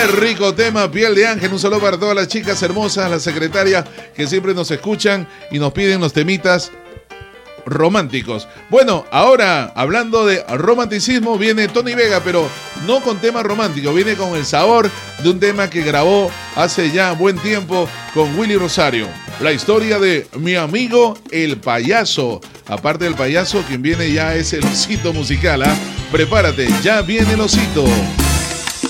Qué rico tema, Piel de Ángel. Un saludo para todas las chicas hermosas, las secretarias que siempre nos escuchan y nos piden los temitas románticos. Bueno, ahora hablando de romanticismo viene Tony Vega, pero no con tema romántico, viene con el sabor de un tema que grabó hace ya buen tiempo con Willy Rosario. La historia de Mi Amigo el Payaso. Aparte del payaso, quien viene ya es el osito musical, ¿ah? Prepárate, ya viene el osito.